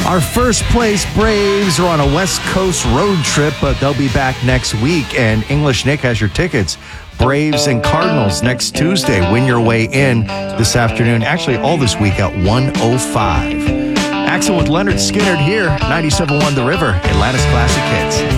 Our first place Braves are on a West Coast road trip, but they'll be back next week. And English Nick has your tickets. Braves and Cardinals next Tuesday. Win your way in this afternoon. Actually, all this week at 1:05. Axel with Leonard Skinner here, 97.1 The River, Atlanta's Classic Hits.